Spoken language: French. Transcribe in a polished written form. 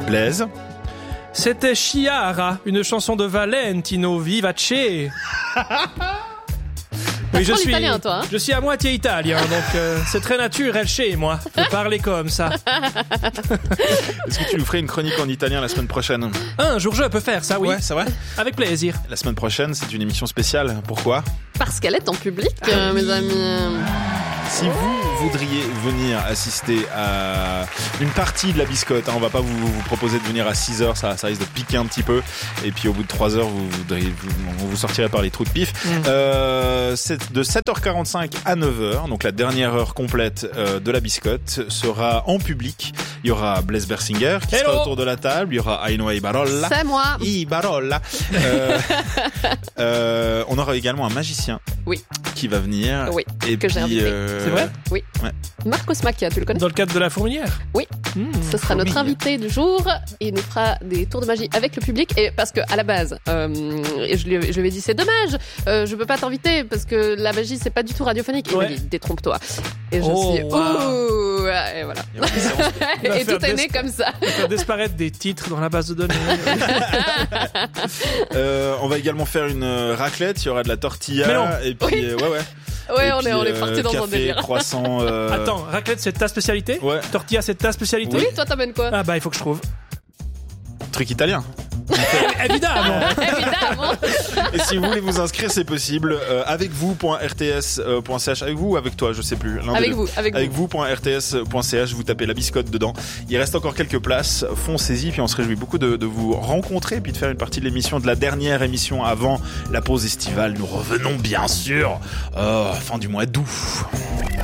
Blaise. C'était Chiara, une chanson de Valentino Vivace. Oui, l'italien, toi, hein. Je suis à moitié italien, donc c'est très naturel chez moi de parler comme ça. Est-ce que tu nous ferais une chronique en italien la semaine prochaine ? Un jour je peux faire ça, oui. Ouais, c'est vrai ? Avec plaisir. La semaine prochaine, c'est une émission spéciale. Pourquoi ? Parce qu'elle est en public, mes amis. Si vous voudriez venir assister à une partie de la biscotte, on va pas vous proposer de venir à 6h, ça risque de piquer un petit peu. Et puis au bout de 3h, on vous sortirez par les trous de pif. C'est de 7h45 à 9h, donc la dernière heure complète de la biscotte sera en public. Il y aura Blaise Bersinger qui sera autour de la table. Il y aura Ainoa Ibarolla. C'est moi. Ibarolla. On aura également un magicien. Oui. Qui va venir. Oui. Et que j'ai invité. C'est vrai ? Oui. Ouais. Marcos Macchia, tu le connais ? Dans le cadre de la fourmilière ? Oui. Ce sera notre invité du jour. Il nous fera des tours de magie avec le public. Et parce que à la base, je lui ai dit c'est dommage, je peux pas t'inviter parce que la magie c'est pas du tout radiophonique. Il m'a dit détrompe-toi. Et je suis ouh, et voilà. Et tout est né comme ça. Il va disparaître des titres dans la base de données. On va également faire une raclette. Il y aura de la tortilla. Mais non. Et puis ouais. Ouais, et on puis, est parti dans un café, délire. Croissant. Attends, raclette c'est ta spécialité ? Ouais. Tortilla c'est ta spécialité ? Oui, toi t'amènes quoi ? Ah bah il faut que je trouve. Truc italien. Évidemment. Évidemment. Et si vous voulez vous inscrire, c'est possible. Avec vous.rts.ch. Avec vous ou avec toi, je sais plus. Avec vous. Avec vous.rts.ch, vous tapez la biscotte dedans. Il reste encore quelques places. Foncez-y, puis on se réjouit beaucoup de vous rencontrer, puis de faire une partie de l'émission, de la dernière émission avant la pause estivale. Nous revenons bien sûr fin du mois d'août.